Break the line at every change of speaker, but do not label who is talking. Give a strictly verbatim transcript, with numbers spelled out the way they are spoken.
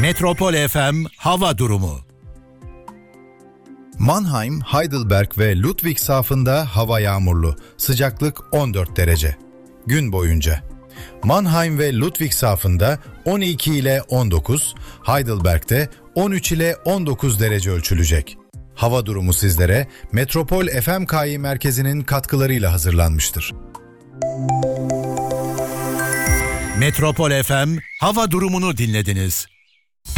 Metropol F M hava durumu.
Mannheim, Heidelberg ve Ludwigshafen hava yağmurlu. Sıcaklık on dört derece. Gün boyunca. Mannheim ve Ludwigshafen'da on iki ile on dokuz, Heidelberg'de on üç ile on dokuz derece ölçülecek. Hava durumu sizlere Metropol F M K I merkezinin katkılarıyla hazırlanmıştır.
Metropol F M hava durumunu dinlediniz.